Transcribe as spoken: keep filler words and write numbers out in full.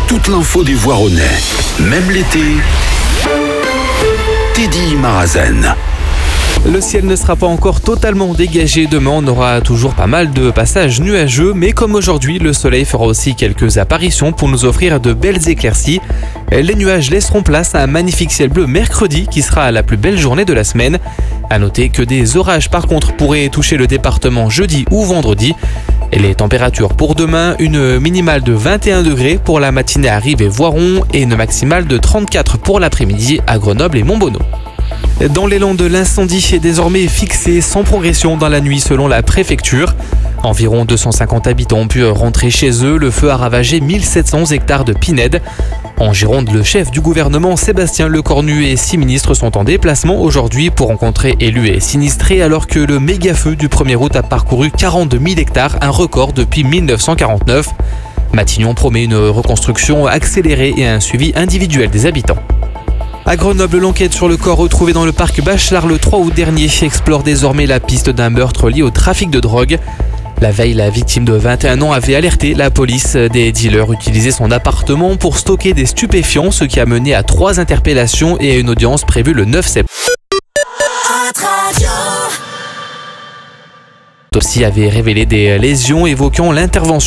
toute l'info des Voironnais, même l'été. Teddy Marazen. Le ciel ne sera pas encore totalement dégagé. Demain, on aura toujours pas mal de passages nuageux, mais comme aujourd'hui, le soleil fera aussi quelques apparitions pour nous offrir de belles éclaircies. Les nuages laisseront place à un magnifique ciel bleu mercredi, qui sera la plus belle journée de la semaine. À noter que des orages par contre pourraient toucher le département jeudi ou vendredi. Et les températures pour demain, une minimale de vingt et un degrés pour la matinée à Rives et Voiron et une maximale de trente-quatre pour l'après-midi à Grenoble et Montbonneau. Dans les Landes, l'incendie est désormais fixé sans progression dans la nuit selon la préfecture. Environ deux cent cinquante habitants ont pu rentrer chez eux. Le feu a ravagé mille sept cents hectares de pinèdes. En Gironde, le chef du gouvernement, Sébastien Lecornu, et six ministres sont en déplacement aujourd'hui pour rencontrer élus et sinistrés, alors que le méga-feu du premier août a parcouru quarante-deux mille hectares, un record depuis mille neuf cent quarante-neuf. Matignon promet une reconstruction accélérée et un suivi individuel des habitants. À Grenoble, l'enquête sur le corps retrouvé dans le parc Bachelard le trois août dernier explore désormais la piste d'un meurtre lié au trafic de drogue. La veille, la victime de vingt et un ans avait alerté la police. Des dealers utilisaient son appartement pour stocker des stupéfiants, ce qui a mené à trois interpellations et à une audience prévue le neuf septembre. L'autopsie avait révélé des lésions évoquant l'intervention